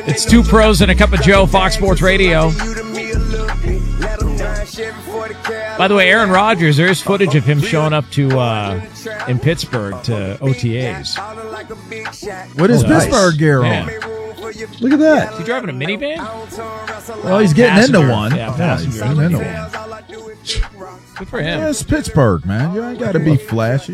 It's Two Pros and a Cup of Joe, Fox Sports Radio. By the way, Aaron Rodgers, there's footage of him showing up to in Pittsburgh to OTAs. What is Pittsburgh gear on? Yeah. Look at that. Is he driving a minivan? Well, he's getting into one. Yeah, he's passenger. getting into one. Good for him. Yeah, it's Pittsburgh, man. You ain't got to be flashy.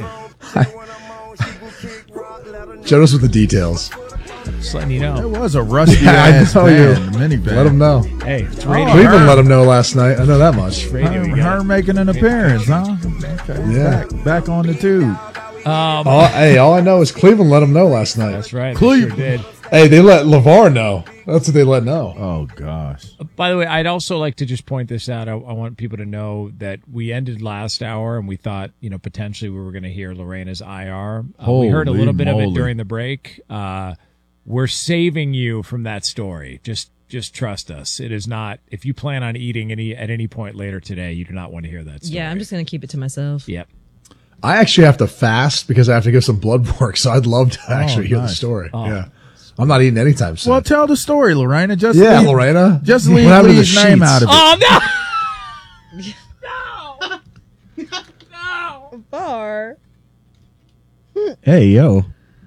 Jonas with the details. Just letting you know. It was a rusty Yeah, I ass know you. minivan. Let him know. Hey, it's radio. Cleveland let him know last night. I know that much. Radio, you got Her it. making an appearance, huh? Okay, Yeah. back on the tube. All I know is Cleveland let him know last night. That's right. They Cleveland. sure did. Hey, they let LeVar know. That's what they let know. Oh gosh. By the way, I'd also like to just point this out. I want people to know that we ended last hour and we thought, potentially we were going to hear Lorena's IR. We heard a Holy little bit of it moly. during the break. We're saving you from that story. Just trust us. It is not. If you plan on eating at any point later today, you do not want to hear that story. Yeah, I'm just going to keep it to myself. Yep. I actually have to fast because I have to give some blood work, so I'd love to actually hear the nice. story. Oh. Yeah. I'm not eating anytime soon. Well, tell the story, Lorena. Just yeah, leave, Lorena. Just What leave happened to the Lee's name sheets? out of it. Oh no! No! Bar. Hey, yo.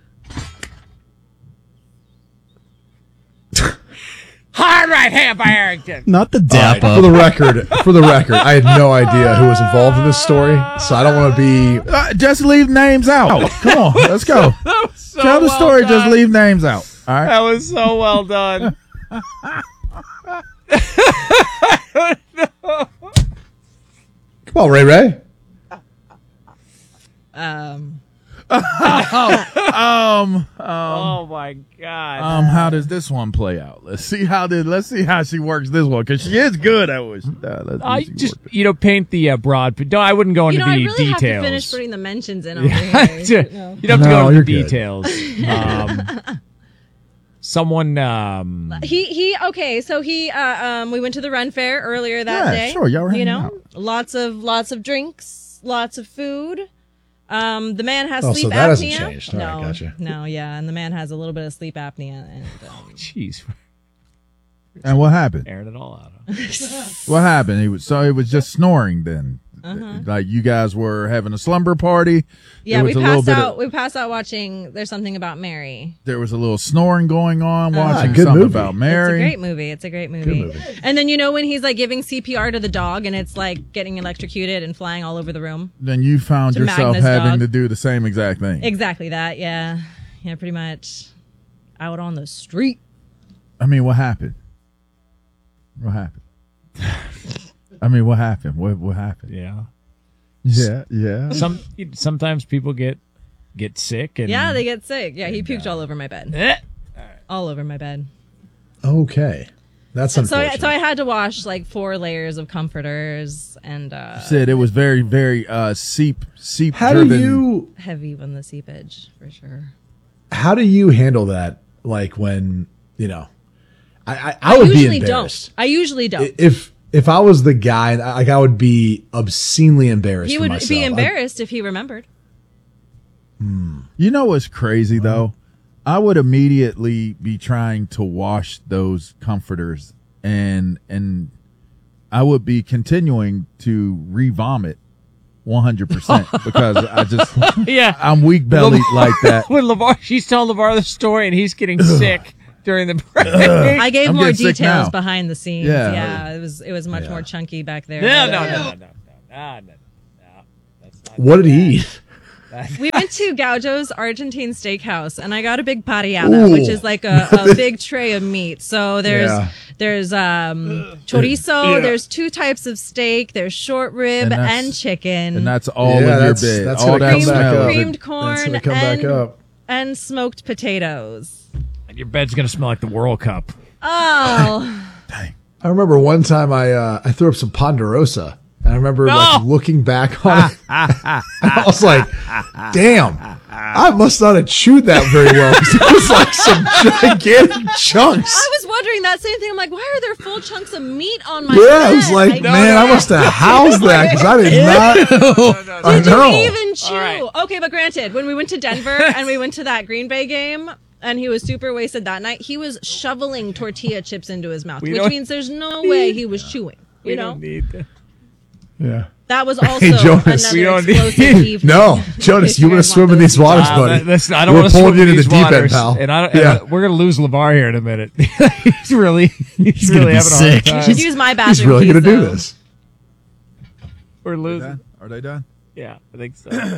Hard right hand by Arrington. Not the All dap right, up. for the record, I had no idea who was involved in this story, so I don't want to be. Just leave names out. Come on, let's go. So Tell the well story. done. Just leave names out. All right. That was so well done. Come on, Ray. Oh my God. How does this one play out? Let's see how she works this one because she is good at what she does. Let's see I she just works. paint the broad. No, I wouldn't go into I the really details. have to finish putting the mentions in over Yeah. here. You don't have to No, go into you're the good. details. Someone. Okay, so we went to the Ren Fair earlier that Yeah, day. sure, y'all were hanging out. lots of drinks, lots of food. The man has Oh, sleep so apnea. that hasn't changed. All right, No, gotcha. no, yeah, and the man has a little bit of sleep apnea, and Jeez, And what happened? airing it all out. Huh? What happened? It was just snoring then. Like you guys were having a slumber party. yeah, There we was a little passed bit out. of- We passed out watching. There's something about Mary. There was a little snoring going on. Watching good something movie. about Mary. It's a great movie. And then when he's like giving CPR to the dog, and it's like getting electrocuted and flying all over the room. Then you found To yourself Magnus having dog. to do the same exact thing. Exactly that. Yeah, pretty much. Out on the street. I mean, what happened? What happened? I mean, what happened? What happened? Yeah. Yeah. Sometimes people get sick and Yeah, they get sick. Yeah, he puked all over my bed. Eh. All over my bed. Okay, that's So unfortunate. I had to wash like 4 layers of comforters and Said it was very, very seep How driven. do you heavy on the seepage for sure. handle that? Like when I would be usually embarrassed. don't. I usually don't. If I was the guy, I would be obscenely embarrassed. He for would myself. be embarrassed if he remembered. You know what's crazy though? I would immediately be trying to wash those comforters and I would be continuing to re-vomit 100% because I just Yeah. I'm weak bellied like that. When she's telling LeVar the story and he's getting sick during the break. I gave I'm more getting sick details now. behind the scenes. Yeah. Yeah, it was much more chunky back there. No. That's not What did he eat? We went to Gaucho's Argentine Steakhouse, and I got a big parrillada, which is like a big tray of meat. So there's chorizo. There's 2 types of steak. There's short rib And that's- and chicken, And that's all in your that's bed. That's all gonna that come back smell. up. creamed That's corn, gonna come back up. and smoked potatoes. Your bed's gonna smell like the World Cup. Oh, I remember one time I threw up some Ponderosa, and I remember like looking back on it. I was like, "Damn, I must not have chewed that very well because it was like some gigantic chunks." I was wondering that same thing. I'm like, why are there full chunks of meat on my Yeah, bed? I was like, man, I must have housed that because I did not. I Did know. you even chew? All right. Okay, but granted, when we went to Denver and we went to that Green Bay game, and he was super wasted that night. He was shoveling tortilla chips into his mouth, which don't- means there's no way he was chewing. You know, don't need that. Yeah. that was also Jonas, we another don't need- explosive evening. No, Jonas, you want to swim in these waters, buddy. Listen, I don't We're want to pulling swim you in into these the deep end, waters, pal. and Yeah. we're gonna lose LeVar here in a minute. he's really gonna having be a sick. hard Should time. use my He's bathroom. really going to keys, do though. this. We're losing. Are they done? Yeah, I think so.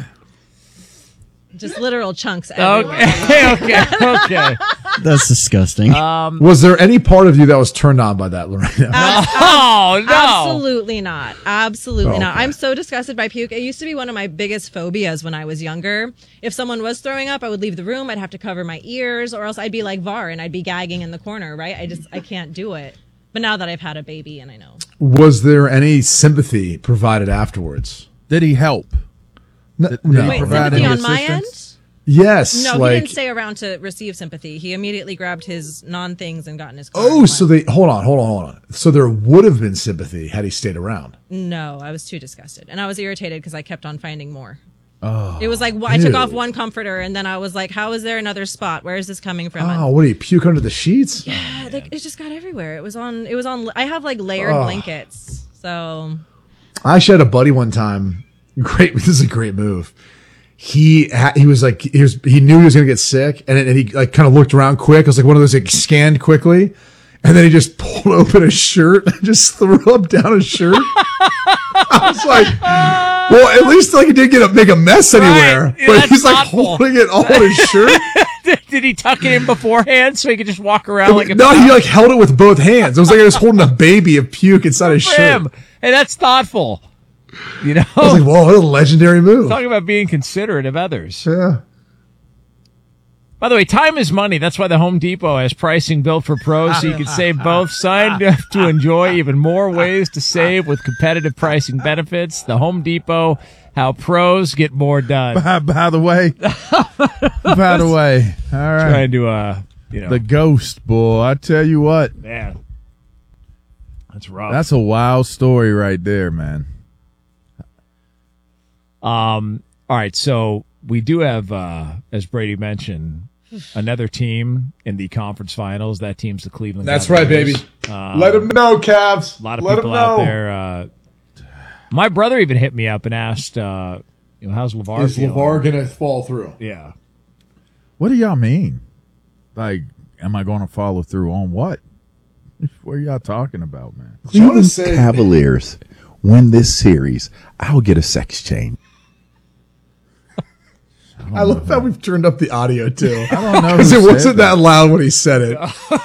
Just literal chunks everywhere. Okay. That's disgusting. Was there any part of you that was turned on by that, Lorena? Oh no! Absolutely not. Absolutely not. Okay. I'm so disgusted by puke. It used to be one of my biggest phobias when I was younger. If someone was throwing up, I would leave the room. I'd have to cover my ears, or else I'd be like VAR and I'd be gagging in the corner, right? I can't do it. But now that I've had a baby and I know. Was there any sympathy provided afterwards? Did he help? No. Did no. he Wait, provide sympathy any on my end? assistance? Yes. No, he like, didn't stay around to receive sympathy. He immediately grabbed his non-things and got in his car. oh, and so left. they hold on. So there would have been sympathy had he stayed around. No, I was too disgusted. And I was irritated because I kept on finding more. Oh, it was like I took ew. off one comforter and then I was like, how is there another spot? Where is this coming from? Oh, what do you puke under the sheets? Yeah, like, it just got everywhere. It was on. I have like layered blankets, so I actually had a buddy one time. Great, this is a great move. He was like he knew he was gonna get sick, and he like kind of looked around quick. It was like one of those like scanned quickly, and then he just pulled open his shirt and just threw up down his shirt. I was like, well, at least like he didn't make a mess anywhere, Right. Yeah, but that's he's like thoughtful. holding it all in his shirt. Did he tuck it in beforehand so he could just walk around like a No, he like held it with both hands. It was like he was holding a baby of puke inside his shirt. him? Hey, that's thoughtful. You know, I was like, whoa, what a legendary move. talking about being considerate of others. Yeah. By the way, time is money. That's why the Home Depot has pricing built for pros, so you can save both. Signed up to enjoy even more ways to save with competitive pricing benefits. The Home Depot, how pros get more done. By the way, all right. Trying to, The ghost, boy. I tell you what, man, that's rough. that's a wild story right there, man. All right, so we do have, as Brady mentioned, another team in the conference finals. That team's the Cleveland That's Cavaliers. right, baby. Let him know, Cavs. A lot of Let people him out know. there. My brother even hit me up and asked, how's LeVar Is feeling? LeVar going to fall through? Yeah. What do y'all mean? Like, am I going to follow through on what? What are y'all talking about, man? Cleveland Cavaliers win this series, I'll get a sex change. I love how we've turned up the audio, too. I don't know. Because who it said wasn't that loud when he said it.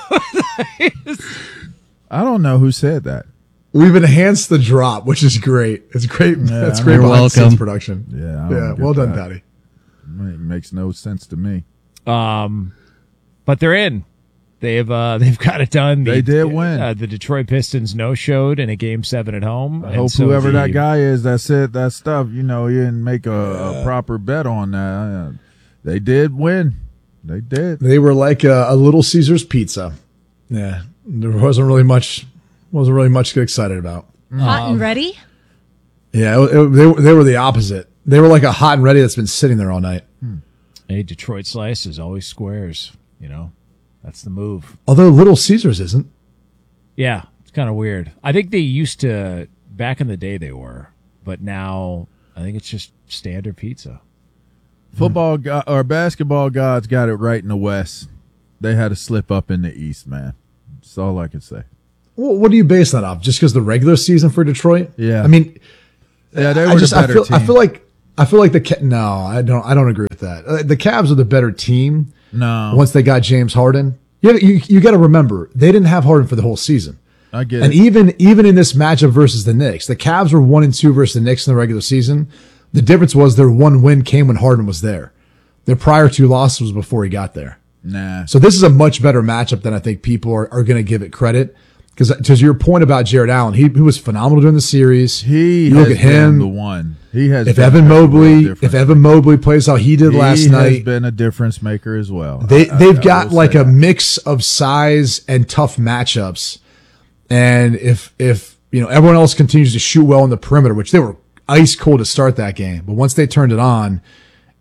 I don't know who said that. We've enhanced the drop, which is great. It's great. That's great You're behind the scenes welcome. production. Yeah, I don't Yeah. get Well done, that. Patty. It makes no sense to me. But they're in. They've got it done. They did win. The Detroit Pistons no-showed in a Game 7 at home. I hope whoever that guy is that said that stuff, you didn't make a proper bet on that. They did win. They did. They were like a Little Caesars pizza. Yeah. There wasn't really much to get excited about. hot and ready. Yeah. They were the opposite. They were like a hot and ready that's been sitting there all night. Hey, Detroit slice is always squares. That's the move. Although Little Caesars isn't. Yeah, it's kind of weird. I think they used to, back in the day they were, but now I think it's just standard pizza. Football or basketball gods got it right in the West. They had to slip up in the East, man. That's all I can say. Well, what do you base that off? Just because the regular season for Detroit? Yeah. I mean, Yeah, they were the better team. I feel like no, I don't agree with that. The Cavs are the better team. No, Once they got James Harden, you got to remember they didn't have Harden for the whole season. I get And it. even in this matchup versus the Knicks, the Cavs were 1-2 versus the Knicks in the regular season. The difference was their one win came when Harden was there. Their prior two losses was before he got there. Nah. So this is a much better matchup than I think people are going to give it credit. Because to your point about Jared Allen, he was phenomenal during the series. You look has at him. been the one. He has. If been Evan a real Mobley, difference. plays how he did last he has night, been a difference maker as well. they've I got will like say a that. mix of size and tough matchups. And if everyone else continues to shoot well on the perimeter, which they were ice cold to start that game, but once they turned it on,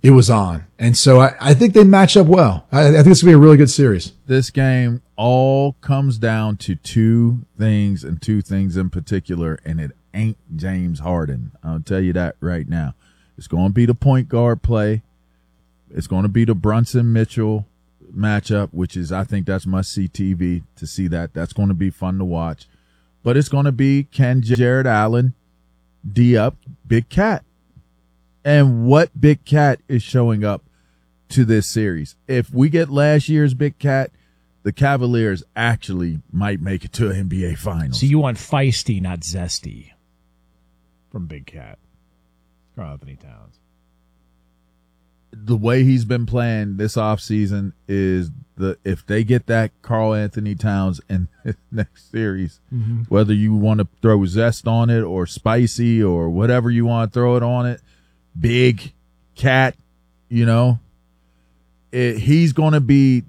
it was on. And so I think they match up well. I think it's going to be a really good series. This game all comes down to two things and two things in particular, and it ain't James Harden. I'll tell you that right now. It's going to be the point guard play. It's going to be the Brunson Mitchell matchup, which is, I think that's must-see TV to see that. That's going to be fun to watch. But it's going to be, can Jared Allen D up Big Cat? And what Big Cat is showing up to this series. If we get last year's Big Cat, the Cavaliers actually might make it to an NBA Finals. So you want feisty, not zesty, from Big Cat, Karl Anthony Towns. The way he's been playing this offseason is if they get that Karl Anthony Towns in the next series, whether you want to throw zest on it or spicy or whatever you want to throw it on it, Big Cat, he's going to be.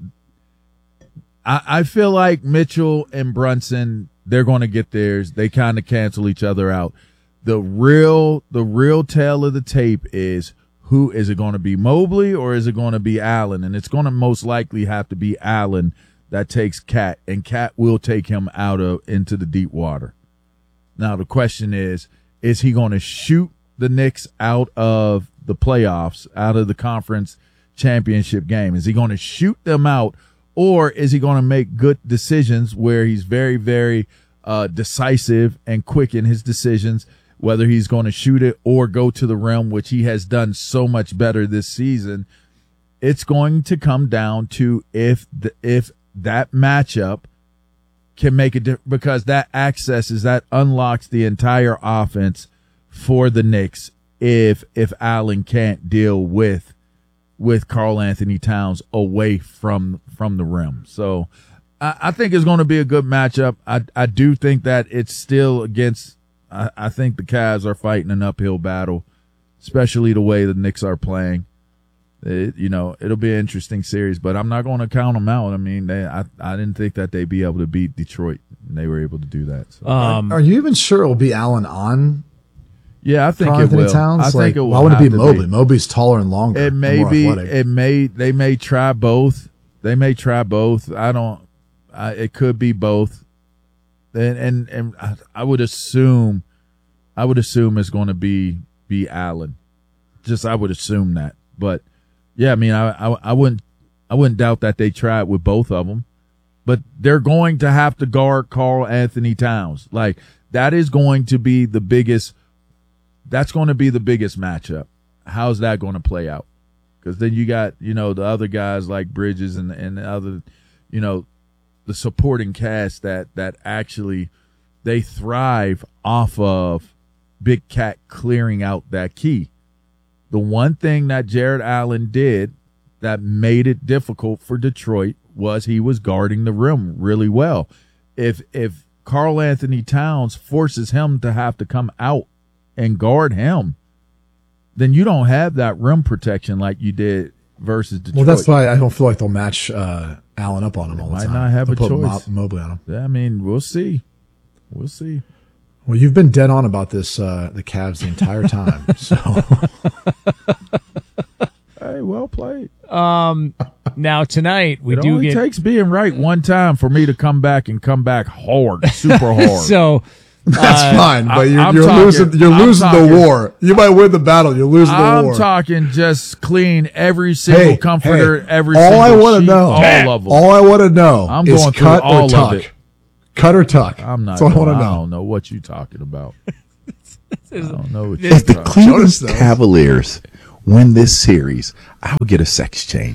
I feel like Mitchell and Brunson, they're going to get theirs. They kind of cancel each other out. The real tale of the tape is, who is it going to be, Mobley or is it going to be Allen? And it's going to most likely have to be Allen that takes Cat, and Cat will take him into the deep water. Now the question is he going to shoot the Knicks out of the playoffs, out of the conference championship game? Is he going to shoot them out, or is he going to make good decisions where he's very, very decisive and quick in his decisions, whether he's going to shoot it or go to the rim, which he has done so much better this season? It's going to come down to if that matchup can make a difference, because that unlocks the entire offense for the Knicks if Allen can't deal with Karl Anthony Towns away from the rim. So I think it's going to be a good matchup. I do think that it's still against – I think the Cavs are fighting an uphill battle, especially the way the Knicks are playing. It'll be an interesting series, but I'm not going to count them out. I mean, I didn't think that they'd be able to beat Detroit, and they were able to do that. So. Are you even sure it will be Allen on? Yeah, I think Karl it Anthony will. Towns? I think it will. Why would it be have to Mobley? Mobley's taller and longer. It may and more be. athletic. They may try both. It could be both. And I would assume it's going to be Allen. I would assume that. But yeah, I mean, I wouldn't doubt that they try it with both of them. But they're going to have to guard Karl Anthony Towns. Like, that is going to be the biggest. That's going to be the biggest matchup. How's that going to play out? Because then you got, the other guys like Bridges and the other, the supporting cast that actually they thrive off of Big Cat clearing out that key. The one thing that Jared Allen did that made it difficult for Detroit was he was guarding the rim really well. If Karl Anthony Towns forces him to have to come out and guard him, then you don't have that rim protection like you did versus Detroit. Well, that's why I don't feel like they'll match Allen up on him all the time. Might not have They'll a put choice. Mobley on him. I mean, we'll see. Well, you've been dead on about this, the Cavs the entire time. So, Hey, well played. Now tonight we It do only get takes being right one time for me to come back hard, super hard. so. that's fine, but you're I'm losing. talking- You're I'm losing the talking- war. You might win the battle. You're losing the I'm war. talking just clean every single comforter, every all single I want to sheet, know, all of them. All I want to know I'm is going through cut all or of tuck. it. Cut or tuck. I'm not. That's all I want to I know. don't know what you're talking about. I don't know what you're If the talking Cleveland Jonas knows. Cavaliers win this series, I'll get a sex change.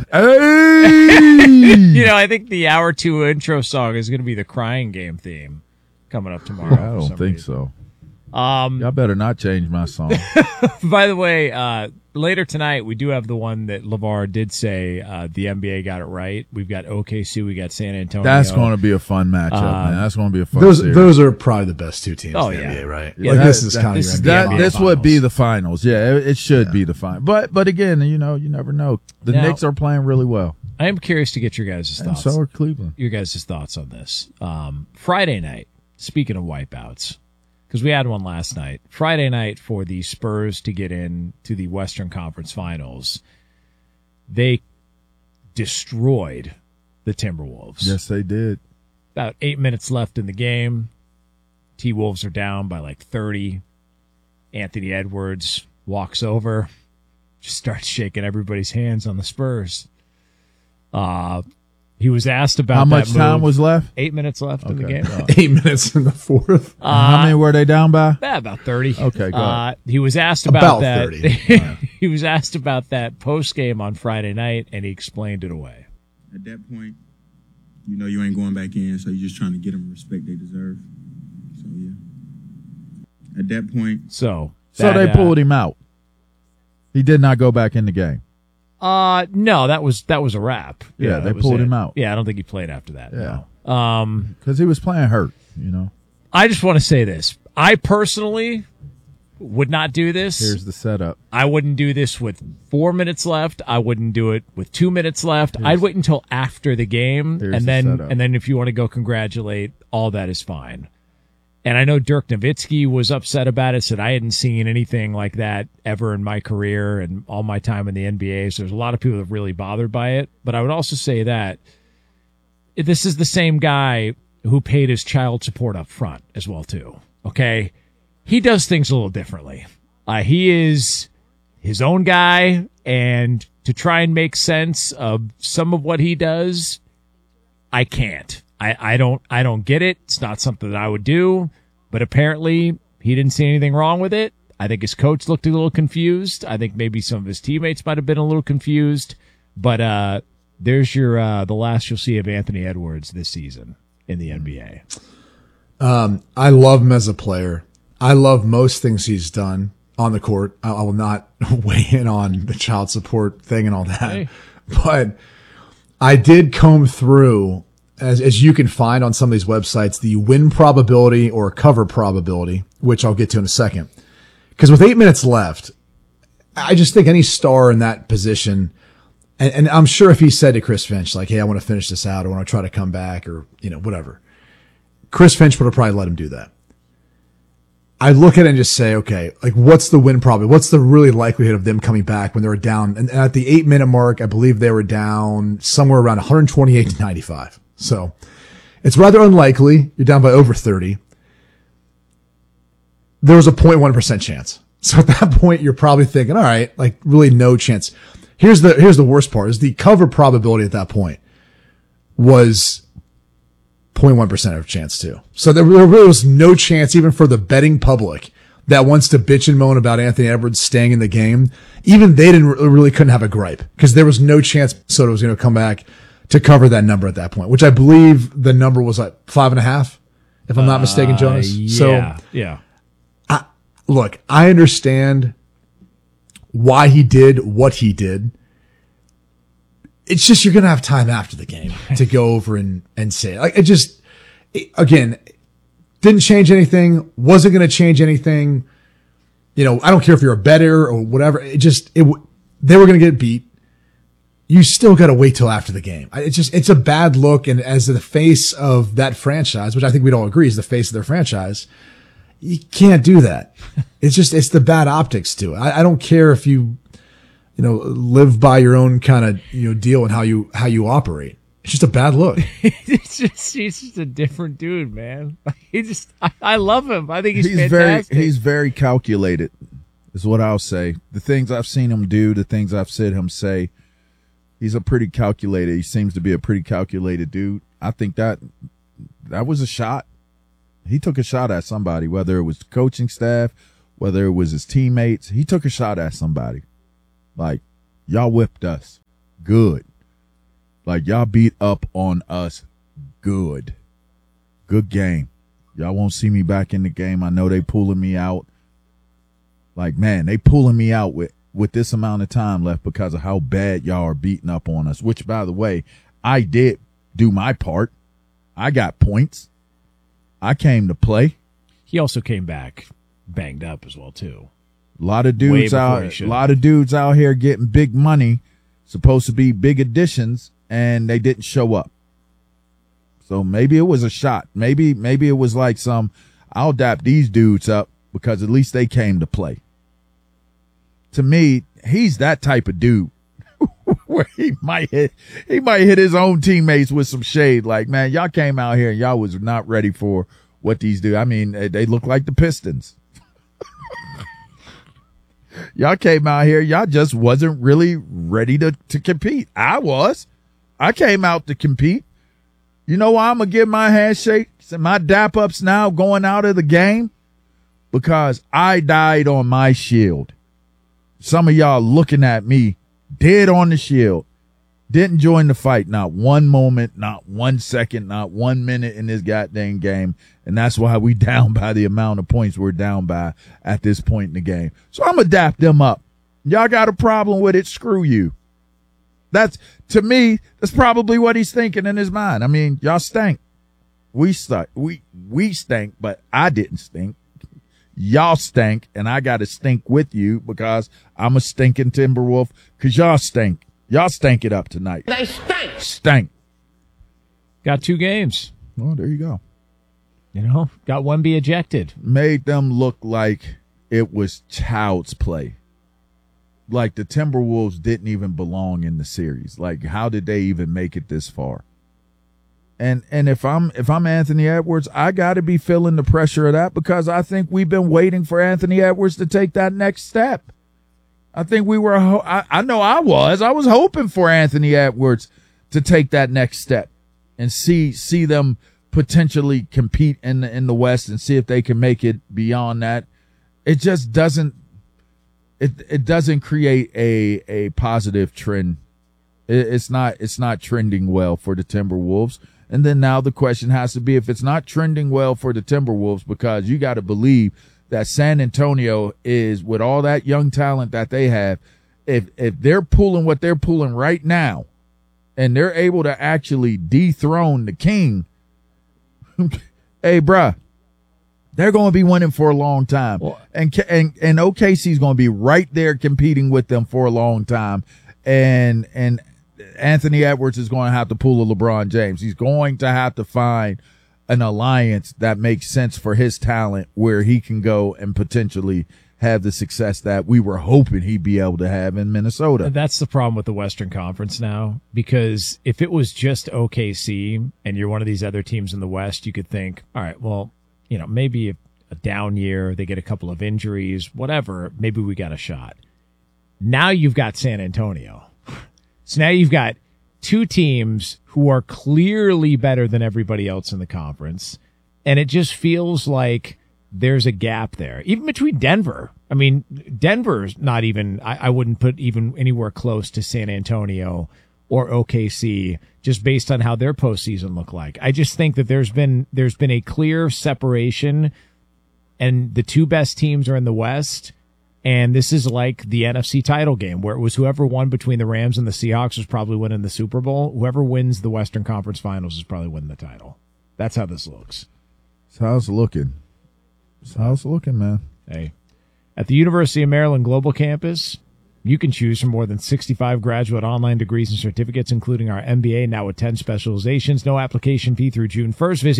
Hey! I think the hour 2 intro song is going to be the Crying Game theme coming up tomorrow. I don't think so. Y'all better not change my song. By the way, later tonight we do have the one that LeVar did say the NBA got it right. We've got OKC, we got San Antonio. That's going to be a fun matchup, man. That's going to be a fun Those series. those are probably the best two teams Oh, in the yeah. NBA, right? Yeah, Like that- this is that- kind this of is your the NBA NBA this would be finals. the finals. Yeah, it should be the final. But again, you never know. The Now- Knicks are playing really well, I am curious to get your guys' and thoughts. so are Cleveland. Your guys' thoughts on this. Friday night, speaking of wipeouts, because we had one last night. Friday night for the Spurs to get in to the Western Conference Finals. they destroyed the Timberwolves. Yes, they did. About 8 minutes left in the game. T-Wolves are down by like 30. Anthony Edwards walks over, just starts shaking everybody's hands on the Spurs. He was asked about how much that time move. was left. 8 minutes left in the Okay. game. 8 minutes in the fourth. How many were they down by? About 30. Okay, go ahead. He was asked about About that. 30. He was asked about that post game on Friday night, and he explained it away. At that point, you know you ain't going back in, so you're just trying to get them the respect they deserve. So, yeah. At that point, So So that, they pulled him out. He did not go back in the game. No, that was a wrap. Yeah, they that was pulled it. him out. Yeah, I don't think he played after that. Yeah. No. Because he was playing hurt, you know. I just want to say this. I personally would not do this. Here's the setup. I wouldn't do this with 4 minutes left. I wouldn't do it with 2 minutes left. I'd wait until after the game, Here's and the then setup. and then if you want to go congratulate, all that is fine. And I know Dirk Nowitzki was upset about it, said I hadn't seen anything like that ever in my career and all my time in the NBA. So there's a lot of people that are really bothered by it. But I would also say that this is the same guy who paid his child support up front as well, too. Okay? He does things a little differently. He is his own guy, and to try and make sense of some of what he does, I can't. I don't get it. It's not something that I would do, but apparently he didn't see anything wrong with it. I think his coach looked a little confused. I think maybe some of his teammates might have been a little confused, but there's your the last you'll see of Anthony Edwards this season in the NBA. I love him as a player. I love most things he's done on the court. I will not weigh in on the child support thing and all that, Hey. but I did comb through, as you can find on some of these websites, the win probability or cover probability, which I'll get to in a second. Because with 8 minutes left, I just think any star in that position, and I'm sure if he said to Chris Finch, like, hey, I want to finish this out, or I want to try to come back, or, you know, whatever, Chris Finch would have probably let him do that. I look at it and just say, okay, like, what's the win probability? What's the really likelihood of them coming back when they were down? And at the 8 minute mark, I believe they were down somewhere around 128 to 95. So it's rather unlikely. You're down by over 30. There was a 0.1% chance. So at that point, you're probably thinking, all right, like, really no chance. Here's the worst part is the cover probability at that point was 0.1% of chance too. So there really was no chance even for the betting public that wants to bitch and moan about Anthony Edwards staying in the game. Even they really couldn't have a gripe because there was no chance Minnesota was going to come back to cover that number at that point, which I believe the number was like 5.5, if I'm not mistaken, Jonas. Yeah. Look, I understand why he did what he did. It's just you're going to have time after the game to go over and say it. Like, again, didn't change anything, wasn't going to change anything. You know, I don't care if you're a bettor or whatever. They were going to get beat. You still got to wait till after the game. It's a bad look. And as the face of that franchise, which I think we'd all agree is the face of their franchise, you can't do that. It's the bad optics to it. I don't care if you live by your own kind of, deal and how you operate. It's just a bad look. He's just a different dude, man. I love him. I think he's fantastic. He's very calculated, is what I'll say. The things I've seen him do, the things I've said him say, he's a pretty calculated. He seems to be a pretty calculated dude. I think that was a shot. He took a shot at somebody, whether it was the coaching staff, whether it was his teammates. He took a shot at somebody. Like, y'all whipped us. Good. Like, y'all beat up on us. Good. Good game. Y'all won't see me back in the game. I know they pulling me out. Like, man, they pulling me out with this amount of time left because of how bad y'all are beating up on us, which, by the way, I did do my part. I got points. I came to play. He also came back banged up as well, too. A lot of dudes out here getting big money, supposed to be big additions, and they didn't show up. So maybe it was a shot. Maybe it was like I'll dap these dudes up because at least they came to play. To me, he's that type of dude where he might hit his own teammates with some shade. Like, man, y'all came out here and y'all was not ready for what these do. I mean, they look like the Pistons. Y'all came out here, y'all just wasn't really ready to compete. I came out to compete. You know why I'm going to give my handshakes and my dap-ups now going out of the game? Because I died on my shield. Some of y'all looking at me dead on the shield. Didn't join the fight. Not one moment, not 1 second, not 1 minute in this goddamn game. And that's why we down by the amount of points we're down by at this point in the game. So I'm going to dap them up. Y'all got a problem with it? Screw you. To me, that's probably what he's thinking in his mind. I mean, y'all stank. We stank, but I didn't stink. Y'all stank, and I got to stink with you because I'm a stinking Timberwolf because y'all stink. Y'all stank it up tonight. They stink. Stank. Got 2 games. Oh, there you go. You know, got one be ejected. Made them look like it was child's play. Like the Timberwolves didn't even belong in the series. Like, how did they even make it this far? And if I'm Anthony Edwards, I got to be feeling the pressure of that because I think we've been waiting for Anthony Edwards to take that next step. I think we were. I know I was hoping for Anthony Edwards to take that next step and see them potentially compete in the West and see if they can make it beyond that. It just doesn't. It doesn't create a positive trend. It's not trending well for the Timberwolves. And then now the question has to be if it's not trending well for the Timberwolves, because you got to believe that San Antonio is, with all that young talent that they have, if they're pulling what they're pulling right now and they're able to actually dethrone the king, hey, bruh, they're going to be winning for a long time. Well, and OKC's going to be right there competing with them for a long time. And Anthony Edwards is going to have to pull a LeBron James. He's going to have to find an alliance that makes sense for his talent where he can go and potentially have the success that we were hoping he'd be able to have in Minnesota. That's the problem with the Western Conference now, because if it was just OKC and you're one of these other teams in the West, you could think, all right, well, you know, maybe a down year, they get a couple of injuries, whatever, maybe we got a shot. Now you've got San Antonio. So now you've got 2 teams who are clearly better than everybody else in the conference, and it just feels like there's a gap there. Even between Denver. I mean, Denver's not even, I wouldn't put even anywhere close to San Antonio or OKC just based on how their postseason look like. I just think that there's been a clear separation, and the 2 best teams are in the West. And this is like the NFC title game where it was whoever won between the Rams and the Seahawks was probably winning the Super Bowl. Whoever wins the Western Conference Finals is probably winning the title. That's how this looks. That's how it's looking. That's how it's looking, man. Hey, at the University of Maryland Global Campus, you can choose from more than 65 graduate online degrees and certificates, including our MBA, now with 10 specializations. No application fee through June 1st. Visit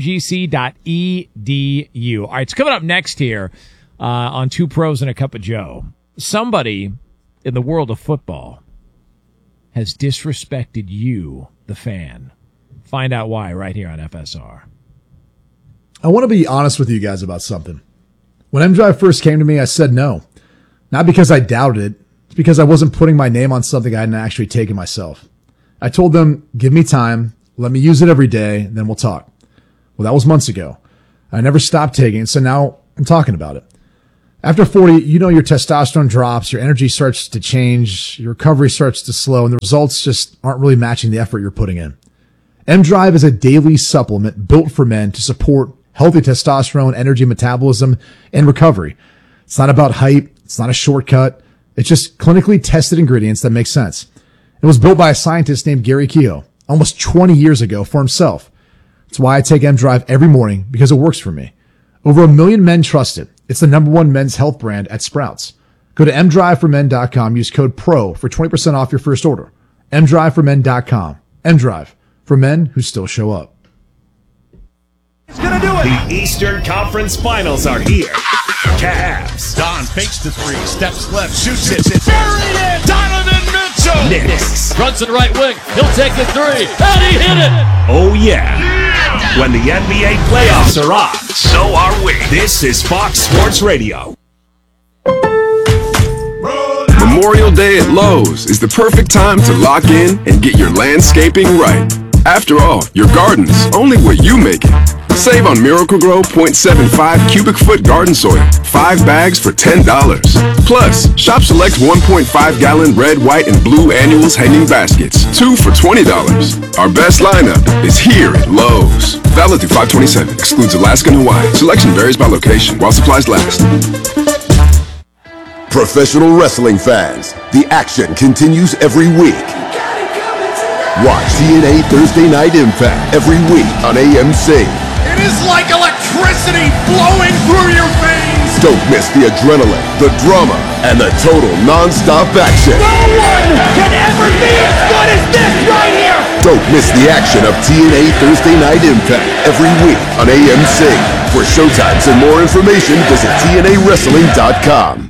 umgc.edu. All right, it's coming up next here. On 2 Pros and a Cup of Joe. Somebody in the world of football has disrespected you, the fan. Find out why right here on FSR. I want to be honest with you guys about something. When M-Drive first came to me, I said no. Not because I doubted it. It's because I wasn't putting my name on something I hadn't actually taken myself. I told them, give me time, let me use it every day, and then we'll talk. Well, that was months ago. I never stopped taking it, so now I'm talking about it. After 40, you know, your testosterone drops, your energy starts to change, your recovery starts to slow, and the results just aren't really matching the effort you're putting in. M-Drive is a daily supplement built for men to support healthy testosterone, energy metabolism, and recovery. It's not about hype. It's not a shortcut. It's just clinically tested ingredients that make sense. It was built by a scientist named Gary Kehoe almost 20 years ago for himself. That's why I take M-Drive every morning, because it works for me. Over 1 million men trust it. It's the #1 men's health brand at Sprouts. Go to mdriveformen.com. Use code PRO for 20% off your first order. mdriveformen.com. M-Drive, for men who still show up. He's gonna do it. The Eastern Conference Finals are here. Cavs. Don fakes the 3, steps left, shoots it. Buried it. Donovan Mitchell. Knicks. Runs to the right wing. He'll take the three. And he hit it. Oh, yeah. When the NBA playoffs are on, so are we. This is Fox Sports Radio. Memorial Day at Lowe's is the perfect time to lock in and get your landscaping right. After all, your garden's only what you make it. Save on Miracle-Gro 0.75 cubic foot garden soil, 5 bags for $10. Plus, shop select 1.5-gallon red, white, and blue annuals hanging baskets, 2 for $20. Our best lineup is here at Lowe's. Valid through 5/27. Excludes Alaska and Hawaii. Selection varies by location while supplies last. Professional wrestling fans, the action continues every week. Watch TNA Thursday Night Impact every week on AMC. It is like electricity flowing through your veins. Don't miss the adrenaline, the drama, and the total non-stop action. No one can ever be as good as this right here. Don't miss the action of TNA Thursday Night Impact every week on AMC. For showtimes and more information, visit TNAWrestling.com.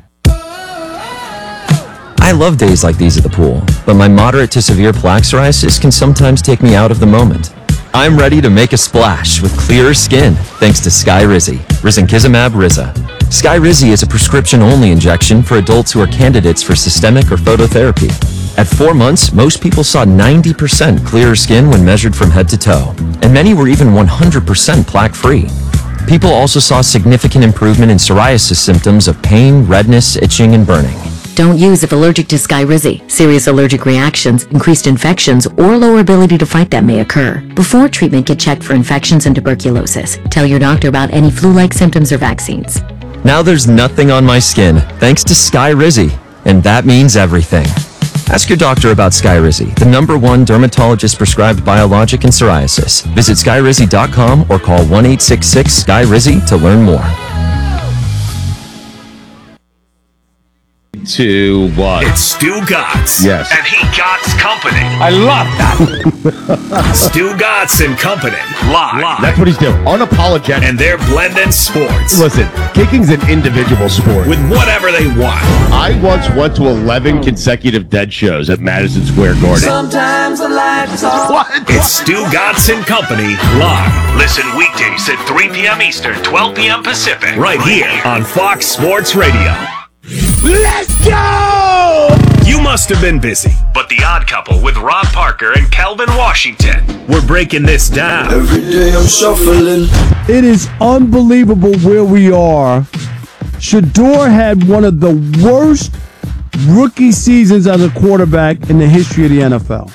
I love days like these at the pool, but my moderate to severe plaque psoriasis can sometimes take me out of the moment. I'm ready to make a splash with clearer skin thanks to Skyrizi, Risankizumab Riza. Skyrizi is a prescription-only injection for adults who are candidates for systemic or phototherapy. At 4 months, most people saw 90% clearer skin when measured from head to toe, and many were even 100% plaque-free. People also saw significant improvement in psoriasis symptoms of pain, redness, itching, and burning. Don't use if allergic to Skyrizi. Serious allergic reactions, increased infections, or lower ability to fight them may occur. Before treatment, get checked for infections and tuberculosis. Tell your doctor about any flu-like symptoms or vaccines. Now there's nothing on my skin thanks to Skyrizi, and that means everything. Ask your doctor about Skyrizi, the #1 dermatologist-prescribed biologic in psoriasis. Visit Skyrizi.com or call 1-866-SKYRIZI to learn more. To what? It's Stu Gotts. Yes. And he Gotts Company. I love that. Stu Gotts and Company. Live. That's what he's doing. Unapologetic. And they're blending sports. Listen, kicking's an individual sport. With whatever they want. I once went to 11 consecutive dead shows at Madison Square Garden. Sometimes I like to talk. What? It's Stu Gotts and Company live. Listen weekdays at 3 p.m. Eastern, 12 p.m. Pacific. Right here on Fox Sports Radio. Let's go! You must have been busy, but The Odd Couple with Rob Parker and Calvin Washington, we're breaking this down. Every day I'm shuffling. It is unbelievable where we are. Shedeur had one of the worst rookie seasons as a quarterback in the history of the NFL.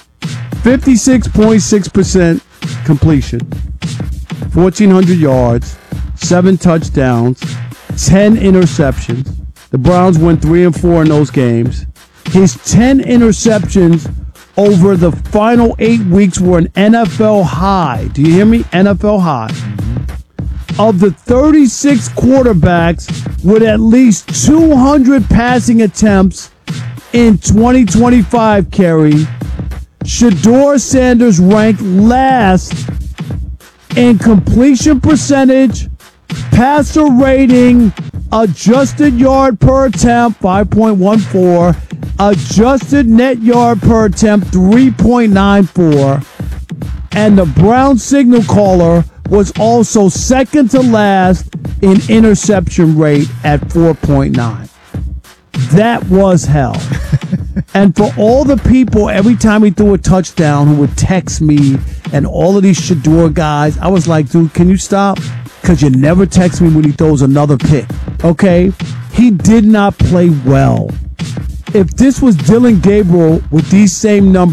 56.6% completion, 1,400 yards, 7 touchdowns, 10 interceptions. The Browns went 3-4 in those games. His 10 interceptions over the final 8 weeks were an NFL high. Do you hear me? NFL high. Of the 36 quarterbacks with at least 200 passing attempts in 2025, Kerry, Shedeur Sanders ranked last in completion percentage, passer rating, adjusted yard per attempt, 5.14. Adjusted net yard per attempt, 3.94. And the Brown signal caller was also second to last in interception rate at 4.9. That was hell. And for all the people, every time he threw a touchdown, who would text me and all of these Shedeur guys, I was like, dude, can you stop? Because you never text me when he throws another pick. Okay? He did not play well. If this was Dylan Gabriel with these same numbers,